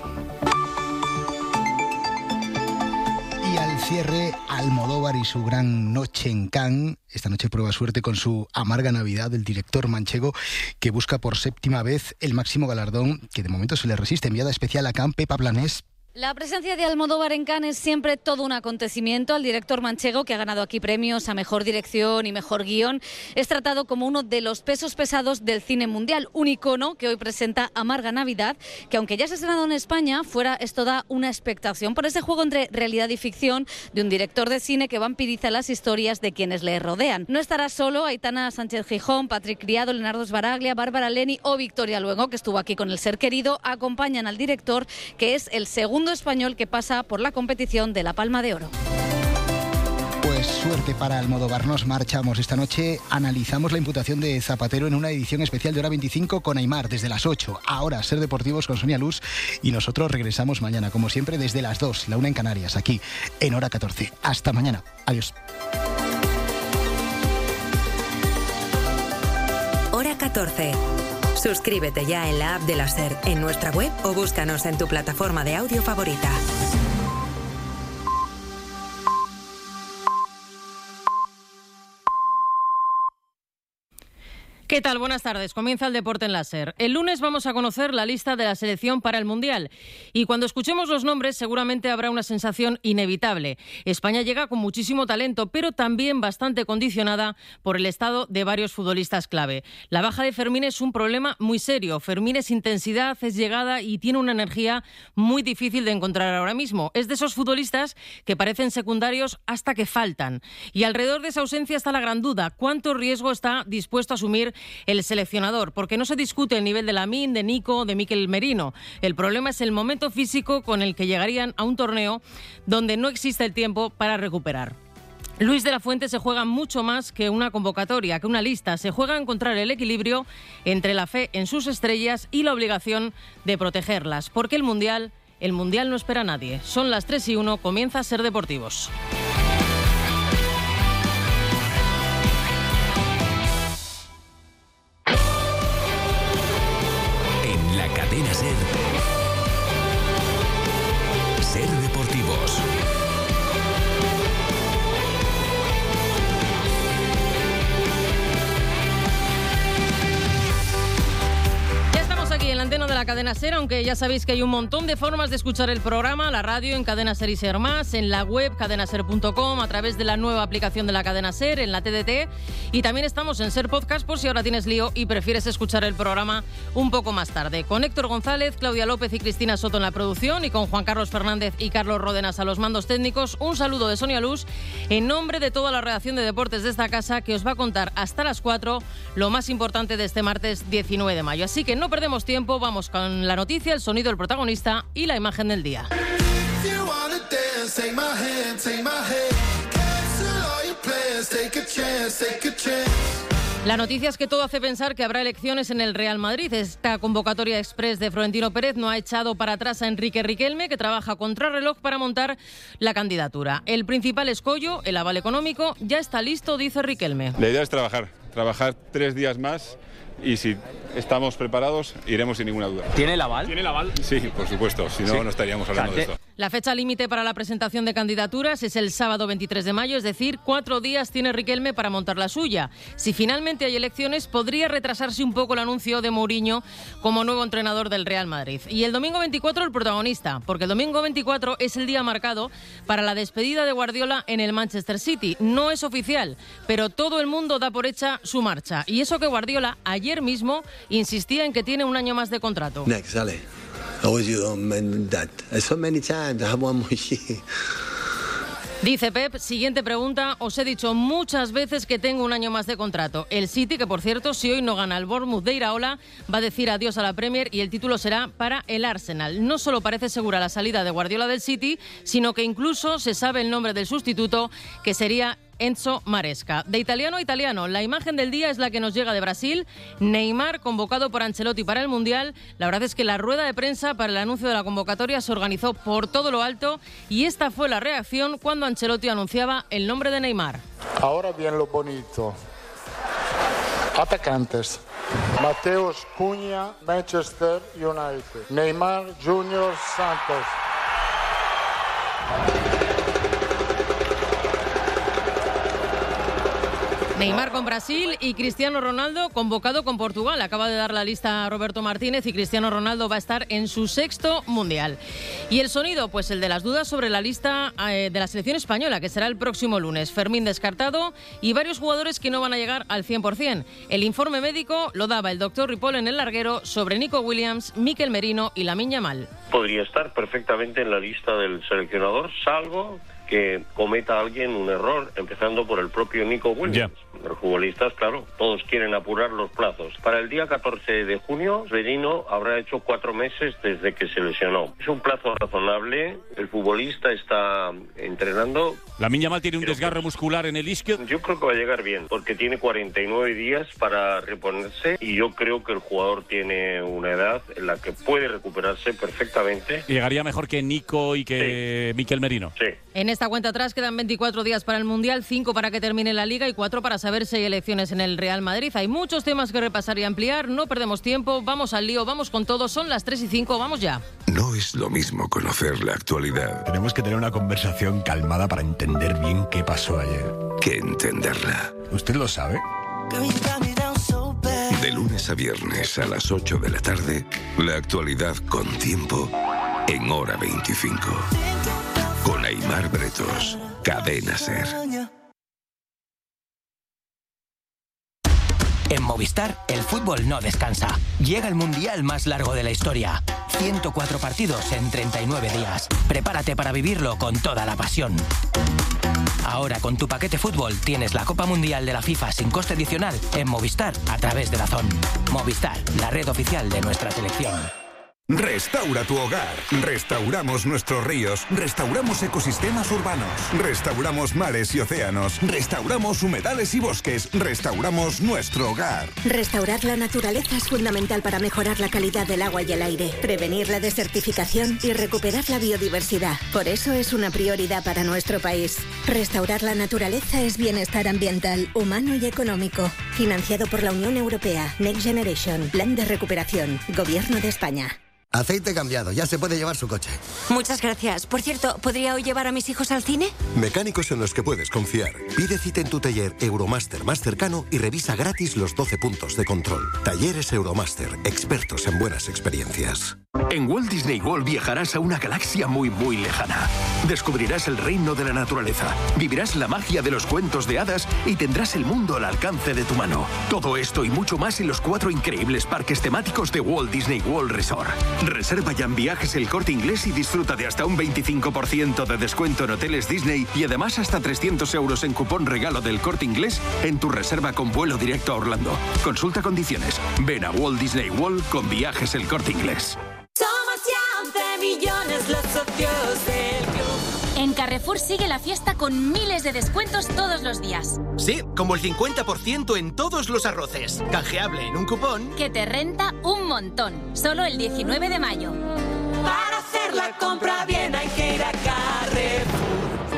Y al cierre, Almodóvar y su gran noche en Cannes. Esta noche prueba suerte con su Amarga Navidad, del director manchego, que busca por séptima vez el máximo galardón, que de momento se le resiste. Enviada especial a Cannes, Pepa Planés. La presencia de Almodóvar en Cannes es siempre todo un acontecimiento. Al director manchego, que ha ganado aquí premios a Mejor Dirección y Mejor Guión, es tratado como uno de los pesos pesados del cine mundial. Un icono que hoy presenta Amarga Navidad, que aunque ya se ha estrenado en España, fuera esto da una expectación por ese juego entre realidad y ficción de un director de cine que vampiriza las historias de quienes le rodean. No estará solo Aitana Sánchez Gijón, Patrick Criado, Leonardo Sbaraglia, Bárbara Leni o Victoria Luengo, que estuvo aquí con El Ser Querido. Acompañan al director, que es el segundo español que pasa por la competición de la Palma de Oro. Pues suerte para Almodóvar. Nos marchamos esta noche. Analizamos la imputación de Zapatero en una edición especial de Hora veinticinco con Aimar desde las ocho. Ahora Ser Deportivos con Sonia Luz y nosotros regresamos mañana, como siempre, desde las dos, la una en Canarias, aquí en Hora catorce. Hasta mañana. Adiós. Hora catorce. Suscríbete ya en la app de la SER, en nuestra web o búscanos en tu plataforma de audio favorita. ¿Qué tal? Buenas tardes. Comienza el Deporte en la SER. El lunes vamos a conocer la lista de la selección para el Mundial. Y cuando escuchemos los nombres seguramente habrá una sensación inevitable. España llega con muchísimo talento, pero también bastante condicionada por el estado de varios futbolistas clave. La baja de Fermín es un problema muy serio. Fermín es intensidad, es llegada y tiene una energía muy difícil de encontrar ahora mismo. Es de esos futbolistas que parecen secundarios hasta que faltan. Y alrededor de esa ausencia está la gran duda. ¿Cuánto riesgo está dispuesto a asumir el seleccionador? Porque no se discute el nivel de Lamine, de Nico, de Mikel Merino. El problema es el momento físico con el que llegarían a un torneo donde no existe el tiempo para recuperar. Luis de la Fuente se juega mucho más que una convocatoria, que una lista. Se juega a encontrar el equilibrio entre la fe en sus estrellas y la obligación de protegerlas. Porque el Mundial, el Mundial no espera a nadie. Son las tres y uno, comienza a Ser Deportivos. Cadena SER. Ser Deportivos. Ya estamos aquí en la antena de la cadena SER, aunque ya sabéis que hay un montón de formas de escuchar el programa, la radio en Cadena SER y SER Más, en la web cadena ser punto com, a través de la nueva aplicación de la cadena SER, en la T D T, y también estamos en SER Podcast por si ahora tienes lío y prefieres escuchar el programa un poco más tarde. Con Héctor González, Claudia López y Cristina Soto en la producción y con Juan Carlos Fernández y Carlos Ródenas a los mandos técnicos, un saludo de Sonia Luz en nombre de toda la redacción de deportes de esta casa, que os va a contar hasta las cuatro lo más importante de este martes diecinueve de mayo. Así que no perdemos tiempo, vamos con la noticia, el sonido del protagonista y la imagen del día. La noticia es que todo hace pensar que habrá elecciones en el Real Madrid. Esta convocatoria express de Florentino Pérez no ha echado para atrás a Enrique Riquelme, que trabaja a contrarreloj para montar la candidatura. El principal escollo, el aval económico, ya está listo, dice Riquelme. La idea es trabajar, trabajar tres días más. Y si estamos preparados, iremos sin ninguna duda. ¿Tiene el aval? ¿Tiene el aval? Sí, por supuesto, si no, sí. no estaríamos hablando de esto. La fecha límite para la presentación de candidaturas es el sábado veintitrés de mayo, es decir, cuatro días tiene Riquelme para montar la suya. Si finalmente hay elecciones, podría retrasarse un poco el anuncio de Mourinho como nuevo entrenador del Real Madrid. Y el domingo veinticuatro el protagonista, porque el domingo veinticuatro es el día marcado para la despedida de Guardiola en el Manchester City. No es oficial, pero todo el mundo da por hecha su marcha. Y eso que Guardiola ayer Ayer mismo insistía en que tiene un año más de contrato. Next, Ali. I always you on that. So many times I have one more year. Dice Pep, siguiente pregunta, os he dicho muchas veces que tengo un año más de contrato. El City, que por cierto, si hoy no gana el Bournemouth de Iraola, va a decir adiós a la Premier y el título será para el Arsenal. No solo parece segura la salida de Guardiola del City, sino que incluso se sabe el nombre del sustituto, que sería Enzo Maresca. De italiano a italiano, la imagen del día es la que nos llega de Brasil. Neymar, convocado por Ancelotti para el Mundial. La verdad es que la rueda de prensa para el anuncio de la convocatoria se organizó por todo lo alto y esta fue la reacción cuando Ancelotti anunciaba el nombre de Neymar. Ahora bien lo bonito. Atacantes. Mateus Cunha, Manchester United. Neymar Junior Santos. Neymar con Brasil y Cristiano Ronaldo convocado con Portugal. Acaba de dar la lista a Roberto Martínez y Cristiano Ronaldo va a estar en su sexto mundial. Y el sonido, pues el de las dudas sobre la lista eh, de la selección española, que será el próximo lunes. Fermín descartado y varios jugadores que no van a llegar al cien por cien. El informe médico lo daba el doctor Ripoll en el larguero sobre Nico Williams, Mikel Merino y Lamine Yamal. Podría estar perfectamente en la lista del seleccionador, salvo que cometa alguien un error, empezando por el propio Nico Williams. Yeah. Los futbolistas, claro, todos quieren apurar los plazos. Para el día catorce de junio, Merino habrá hecho cuatro meses desde que se lesionó. Es un plazo razonable, el futbolista está entrenando. Lamine Yamal tiene un desgarro que, muscular en el isquio. Yo creo que va a llegar bien, porque tiene cuarenta y nueve días para reponerse y yo creo que el jugador tiene una edad en la que puede recuperarse perfectamente. ¿Llegaría mejor que Nico y que sí. Mikel Merino? Sí. En esta cuenta atrás quedan veinticuatro días para el Mundial, cinco para que termine la Liga y cuatro para saber si hay elecciones en el Real Madrid. Hay muchos temas que repasar y ampliar, no perdemos tiempo, vamos al lío, vamos con todo, son las tres y cinco, vamos ya. No es lo mismo conocer la actualidad. Tenemos que tener una conversación calmada para entender bien qué pasó ayer. Que entenderla. ¿Usted lo sabe? De lunes a viernes a las ocho de la tarde, la actualidad con tiempo en Hora veinticinco. Con Aimar Bretos, Cadena SER. En Movistar, el fútbol no descansa. Llega el mundial más largo de la historia. ciento cuatro partidos en treinta y nueve días. Prepárate para vivirlo con toda la pasión. Ahora con tu paquete fútbol tienes la Copa Mundial de la FIFA sin coste adicional en Movistar a través de DAZN. Movistar, la red oficial de nuestra selección. Restaura tu hogar. Restauramos nuestros ríos. Restauramos ecosistemas urbanos. Restauramos mares y océanos. Restauramos humedales y bosques. Restauramos nuestro hogar. Restaurar la naturaleza es fundamental para mejorar la calidad del agua y el aire, prevenir la desertificación y recuperar la biodiversidad. Por eso es una prioridad para nuestro país. Restaurar la naturaleza es bienestar ambiental, humano y económico. Financiado por la Unión Europea. Next Generation. Plan de recuperación. Gobierno de España. Aceite cambiado, ya se puede llevar su coche. Muchas gracias. Por cierto, ¿podría hoy llevar a mis hijos al cine? Mecánicos en los que puedes confiar. Pide cita en tu taller Euromaster más cercano y revisa gratis los doce puntos de control. Talleres Euromaster, expertos en buenas experiencias. En Walt Disney World viajarás a una galaxia muy, muy lejana. Descubrirás el reino de la naturaleza, vivirás la magia de los cuentos de hadas y tendrás el mundo al alcance de tu mano. Todo esto y mucho más en los cuatro increíbles parques temáticos de Walt Disney World Resort. Reserva ya en Viajes El Corte Inglés y disfruta de hasta un veinticinco por ciento de descuento en hoteles Disney y además hasta trescientos euros en cupón regalo del Corte Inglés en tu reserva con vuelo directo a Orlando. Consulta condiciones. Ven a Walt Disney World con Viajes El Corte Inglés. Somos ya once millones los socios del club. En Carrefour sigue la fiesta con miles de descuentos todos los días. Sí, como el cincuenta por ciento en todos los arroces. Canjeable en un cupón que te renta un montón. Solo el diecinueve de mayo. Para hacer la compra bien hay que ir a Carrefour.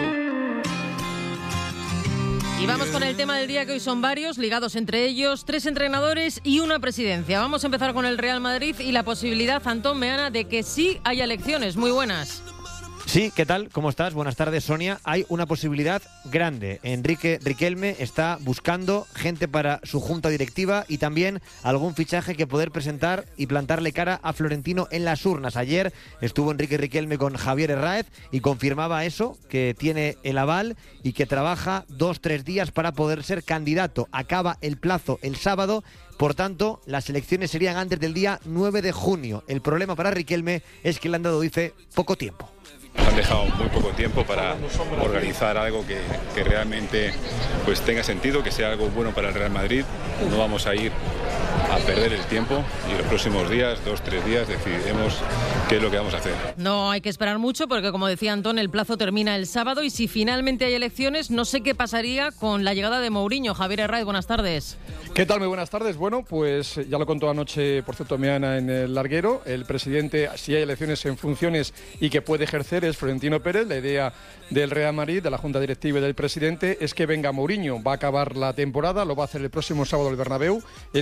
Y vamos con el tema del día, que hoy son varios, ligados entre ellos, tres entrenadores y una presidencia. Vamos a empezar con el Real Madrid y la posibilidad, Antón Meana, de que sí haya elecciones. Muy buenas. Sí, ¿qué tal? ¿Cómo estás? Buenas tardes, Sonia. Hay una posibilidad grande. Enrique Riquelme está buscando gente para su junta directiva y también algún fichaje que poder presentar y plantarle cara a Florentino en las urnas. Ayer estuvo Enrique Riquelme con Javier Herráez y confirmaba eso, que tiene el aval y que trabaja dos, tres días para poder ser candidato. Acaba el plazo el sábado. Por tanto, las elecciones serían antes del día nueve de junio. El problema para Riquelme es que le han dado, dice, poco tiempo. Han dejado muy poco tiempo para organizar algo que, que realmente pues tenga sentido, que sea algo bueno para el Real Madrid. No vamos a ir a perder el tiempo y los próximos días, dos, tres días, decidiremos qué es lo que vamos a hacer. No hay que esperar mucho porque, como decía Antón, el plazo termina el sábado y si finalmente hay elecciones, no sé qué pasaría con la llegada de Mourinho. Javier Herráez, buenas tardes. ¿Qué tal? Muy buenas tardes. Bueno, pues ya lo contó anoche, por cierto, Meana en el larguero. El presidente, si hay elecciones en funciones y que puede ejercer, es Florentino Pérez. La idea del Real Madrid, de la Junta Directiva y del presidente, es que venga Mourinho. Va a acabar la temporada, lo va a hacer el próximo sábado el Bernabéu, en ese homenaje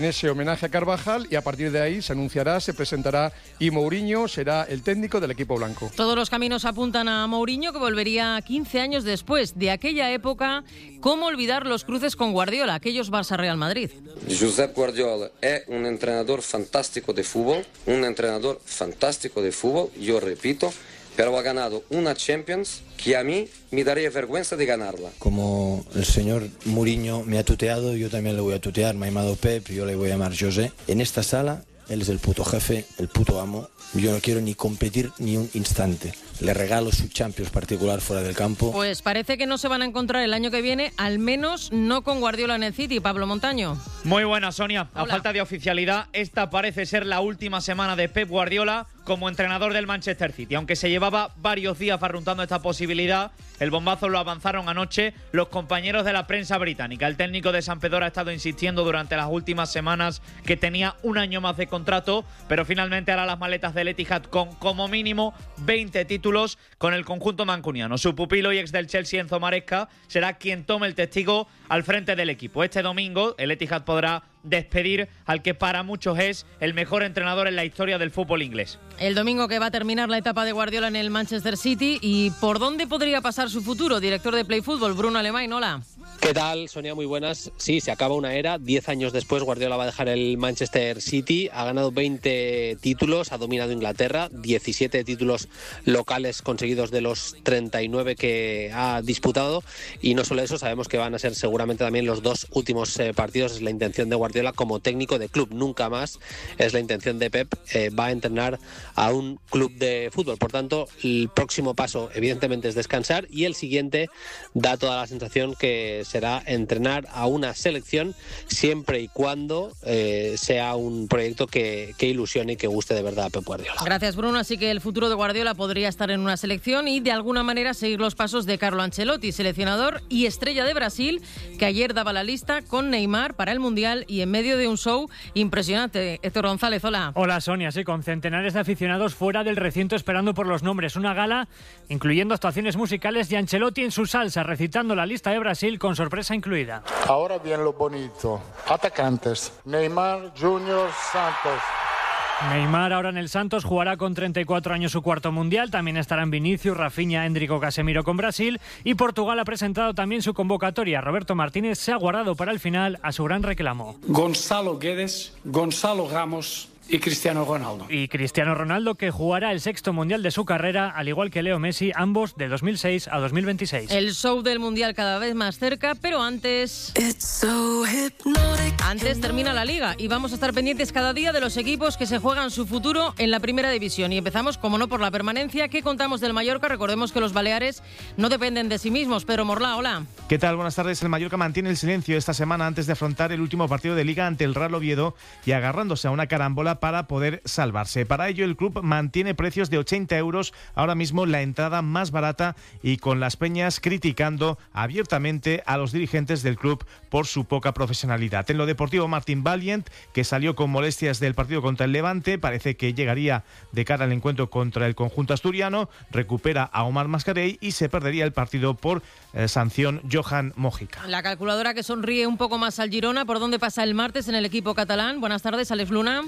homenaje a Carvajal y a partir de ahí se anunciará, se presentará y Mourinho será el técnico del equipo blanco. Todos los caminos apuntan a Mourinho, que volvería quince años después de aquella época. ¿Cómo olvidar los cruces con Guardiola, aquellos Barça-Real Madrid? Josep Guardiola es un entrenador fantástico de fútbol, un entrenador fantástico de fútbol, yo repito, pero ha ganado una Champions que a mí me daría vergüenza de ganarla. Como el señor Mourinho me ha tuteado, yo también le voy a tutear. Me ha llamado Pep, yo le voy a llamar José. En esta sala, él es el puto jefe, el puto amo. Yo no quiero ni competir ni un instante. Le regalo su Champions particular fuera del campo. Pues parece que no se van a encontrar el año que viene, al menos no con Guardiola en el City. Pablo Montaño. Muy buena, Sonia. Hola. A falta de oficialidad, esta parece ser la última semana de Pep Guardiola como entrenador del Manchester City. Aunque se llevaba varios días barruntando esta posibilidad, el bombazo lo avanzaron anoche los compañeros de la prensa británica. El técnico de San Pedro ha estado insistiendo durante las últimas semanas que tenía un año más de contrato, pero finalmente hará las maletas del Etihad con como mínimo veinte títulos con el conjunto mancuniano. Su pupilo y ex del Chelsea, Enzo Maresca, será quien tome el testigo al frente del equipo. Este domingo el Etihad podrá despedir al que para muchos es el mejor entrenador en la historia del fútbol inglés. El domingo que va a terminar la etapa de Guardiola en el Manchester City. ¿Y por dónde podría pasar su futuro? Director de Play Fútbol, Bruno Alemán, hola. ¿Qué tal, Sonia? Muy buenas. Sí, se acaba una era. Diez años después Guardiola va a dejar el Manchester City. Ha ganado veinte títulos, ha dominado Inglaterra, diecisiete títulos locales conseguidos de los treinta y nueve que ha disputado. Y no solo eso, sabemos que van a ser seguramente también los dos últimos eh, partidos. Es la intención de Guardiola como técnico de club. Nunca más es la intención de Pep. Eh, va a entrenar a un club de fútbol. Por tanto, el próximo paso evidentemente es descansar y el siguiente da toda la sensación que será entrenar a una selección siempre y cuando eh, sea un proyecto que, que ilusione y que guste de verdad a Pep Guardiola. Gracias, Bruno. Así que el futuro de Guardiola podría estar en una selección y de alguna manera seguir los pasos de Carlo Ancelotti, seleccionador y estrella de Brasil, que ayer daba la lista con Neymar para el Mundial y en medio de un show impresionante. Héctor González, hola. Hola, Sonia. Sí, con centenares de aficionados fuera del recinto esperando por los nombres. Una gala incluyendo actuaciones musicales y Ancelotti en su salsa recitando la lista de Brasil con sorpresa incluida. Ahora bien lo bonito. Atacantes. Neymar Junior Santos. Neymar ahora en el Santos jugará con treinta y cuatro años su cuarto mundial. También estarán Vinicius, Rafinha, Endrick, Casemiro con Brasil. Y Portugal ha presentado también su convocatoria. Roberto Martínez se ha guardado para el final a su gran reclamo. Gonzalo Guedes, Gonzalo Ramos y Cristiano Ronaldo. Y Cristiano Ronaldo, que jugará el sexto mundial de su carrera, al igual que Leo Messi, ambos de dos mil seis a dos mil veintiséis. El show del mundial cada vez más cerca, pero antes... So antes termina la Liga y vamos a estar pendientes cada día de los equipos que se juegan su futuro en la primera división. Y empezamos, como no, por la permanencia. ¿Qué contamos del Mallorca? Recordemos que los Baleares no dependen de sí mismos. Pedro Morlá, hola. ¿Qué tal? Buenas tardes. El Mallorca mantiene el silencio esta semana antes de afrontar el último partido de Liga ante el Real Oviedo y agarrándose a una carambola para poder salvarse. Para ello, el club mantiene precios de ochenta euros, ahora mismo la entrada más barata, y con las peñas criticando abiertamente a los dirigentes del club por su poca profesionalidad. En lo deportivo, Martín Valiant, que salió con molestias del partido contra el Levante, parece que llegaría de cara al encuentro contra el conjunto asturiano, recupera a Omar Mascarell y se perdería el partido por eh, sanción Johan Mojica. La calculadora que sonríe un poco más al Girona, ¿por dónde pasa el martes en el equipo catalán? Buenas tardes, Alex Luna.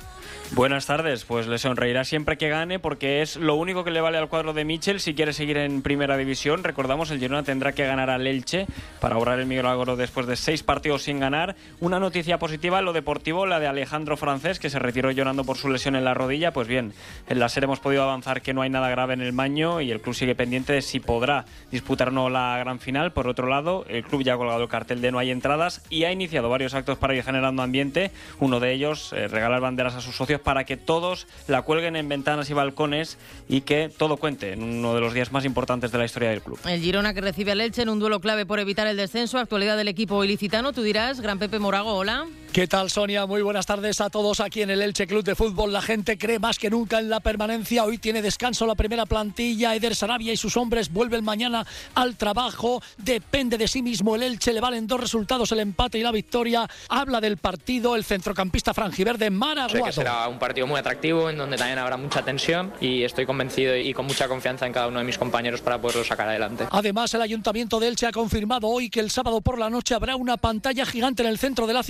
Buenas tardes, pues le sonreirá siempre que gane porque es lo único que le vale al cuadro de Michel si quiere seguir en primera división. Recordamos, el Girona tendrá que ganar al Elche para ahorrar el milagro después de seis partidos sin ganar. Una noticia positiva en lo deportivo, la de Alejandro Francés, que se retiró llorando por su lesión en la rodilla. Pues bien, en la serie hemos podido avanzar que no hay nada grave en el Maño y el club sigue pendiente de si podrá disputar o no la gran final. Por otro lado, el club ya ha colgado el cartel de no hay entradas y ha iniciado varios actos para ir generando ambiente. Uno de ellos, eh, regalar banderas a sus socios para que todos la cuelguen en ventanas y balcones y que todo cuente en uno de los días más importantes de la historia del club. El Girona que recibe al Elche en un duelo clave por evitar el descenso. Actualidad del equipo ilicitano, tú dirás. Gran Pepe Morago, hola. ¿Qué tal, Sonia? Muy buenas tardes a todos aquí en el Elche Club de Fútbol. La gente cree más que nunca en la permanencia. Hoy tiene descanso la primera plantilla. Eder Sarabia y sus hombres vuelven mañana al trabajo. Depende de sí mismo el Elche. Le valen dos resultados, el empate y la victoria. Habla del partido el centrocampista franjiverde Mara Guado. Sé que será un partido muy atractivo en donde también habrá mucha tensión y estoy convencido y con mucha confianza en cada uno de mis compañeros para poderlo sacar adelante. Además, el Ayuntamiento de Elche ha confirmado hoy que el sábado por la noche habrá una pantalla gigante en el centro de la ciudad para que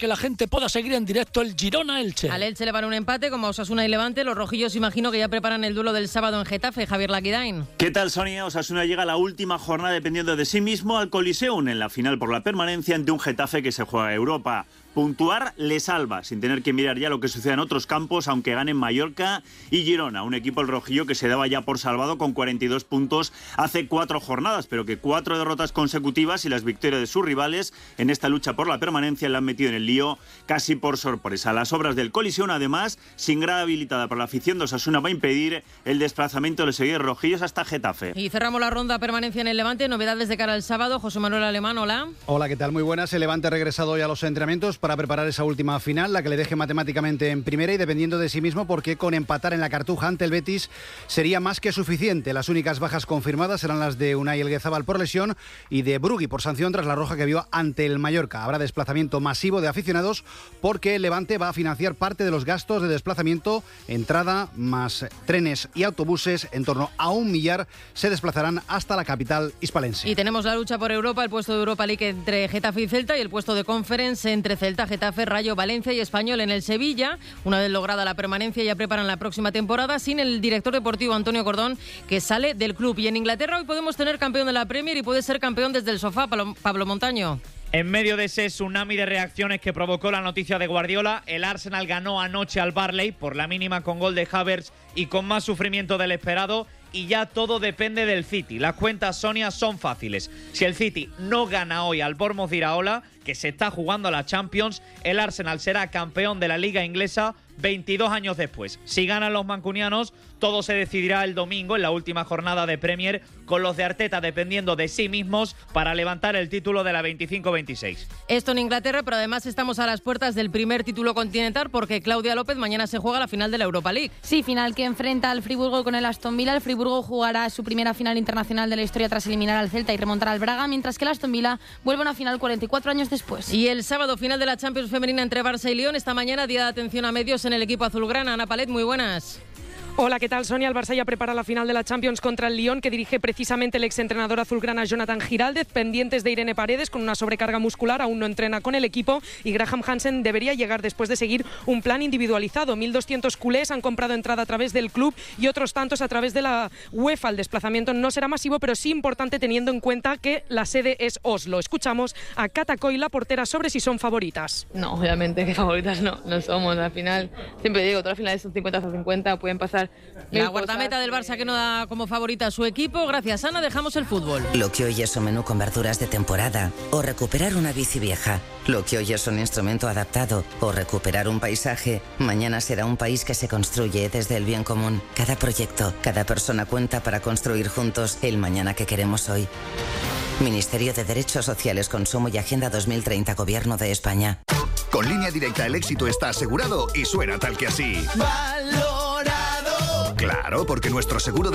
que la gente pueda seguir en directo el Girona-Elche. Al Elche le van un empate, como Osasuna y Levante. Los rojillos imagino que ya preparan el duelo del sábado en Getafe. Javier Laquidain. ¿Qué tal, Sonia? Osasuna llega a la última jornada dependiendo de sí mismo al Coliseum en la final por la permanencia ante un Getafe que se juega a Europa. Puntuar le salva, sin tener que mirar ya lo que sucede en otros campos, aunque ganen Mallorca y Girona, un equipo el rojillo que se daba ya por salvado con cuarenta y dos puntos hace cuatro jornadas, pero que cuatro derrotas consecutivas y las victorias de sus rivales en esta lucha por la permanencia le han metido en el lío casi por sorpresa. Las obras del Coliseum, además, sin grada habilitada por la afición de Osasuna, va a impedir el desplazamiento de los seguidores rojillos hasta Getafe. Y cerramos la ronda permanencia en el Levante. Novedades de cara al sábado. José Manuel Alemán, hola. Hola, ¿qué tal? Muy buenas. El Levante ha regresado hoy a los entrenamientos para preparar esa última final, la que le deje matemáticamente en primera y dependiendo de sí mismo, porque con empatar en la Cartuja ante el Betis sería más que suficiente. Las únicas bajas confirmadas serán las de Unai Elguezabal por lesión y de Brugui por sanción tras la roja que vio ante el Mallorca. Habrá desplazamiento masivo de aficionados porque el Levante va a financiar parte de los gastos de desplazamiento, entrada más trenes y autobuses. En torno a un millar se desplazarán hasta la capital hispalense. Y tenemos la lucha por Europa, el puesto de Europa League entre Getafe y Celta y el puesto de Conference entre Celta, Getafe, Rayo, Valencia y Español. En el Sevilla, una vez lograda la permanencia, ya preparan la próxima temporada sin el director deportivo Antonio Cordón, que sale del club. Y en Inglaterra hoy podemos tener campeón de la Premier y puede ser campeón desde el sofá, Pablo, Pablo Montaño. En medio de ese tsunami de reacciones que provocó la noticia de Guardiola, el Arsenal ganó anoche al Burnley por la mínima con gol de Havertz y con más sufrimiento del esperado. Y ya todo depende del City. Las cuentas, Sonia, son fáciles. Si el City no gana hoy al Bournemouth Iraola, que se está jugando a la Champions, el Arsenal será campeón de la Liga Inglesa veintidós años después. Si ganan los mancunianos, todo se decidirá el domingo en la última jornada de Premier, con los de Arteta dependiendo de sí mismos para levantar el título de la veinticinco veintiséis. Esto en Inglaterra, pero además estamos a las puertas del primer título continental porque Claudia López, mañana se juega la final de la Europa League. Sí, final que enfrenta al Friburgo con el Aston Villa. El Friburgo jugará su primera final internacional de la historia tras eliminar al Celta y remontar al Braga, mientras que el Aston Villa vuelve a una final cuarenta y cuatro años después. Y el sábado, final de la Champions femenina entre Barça y Lyon. Esta mañana, día de atención a medios en el equipo azulgrana. Ana Palet, muy buenas. Hola, ¿qué tal, Sonia? El Barça ya prepara la final de la Champions contra el Lyon, que dirige precisamente el exentrenador azulgrana Jonathan Giraldez, pendientes de Irene Paredes con una sobrecarga muscular, aún no entrena con el equipo, y Graham Hansen debería llegar después de seguir un plan individualizado. mil doscientos culés han comprado entrada a través del club y otros tantos a través de la UEFA. El desplazamiento no será masivo, pero sí importante teniendo en cuenta que la sede es Oslo. Escuchamos a Cata Coy, la portera, sobre si son favoritas. No, obviamente que favoritas no, no somos. Al final, siempre digo, todas las finales son cincuenta a cincuenta, pueden pasar. La guardameta del Barça que no da como favorita a su equipo. Gracias, Ana, dejamos el fútbol. Lo que hoy es un menú con verduras de temporada o recuperar una bici vieja. Lo que hoy es un instrumento adaptado o recuperar un paisaje, mañana será un país que se construye desde el bien común. Cada proyecto, cada persona cuenta para construir juntos el mañana que queremos hoy. Ministerio de Derechos Sociales, Consumo y Agenda dos mil treinta, Gobierno de España. Con Línea Directa el éxito está asegurado y suena tal que así. Valorado. Claro, porque nuestro seguro de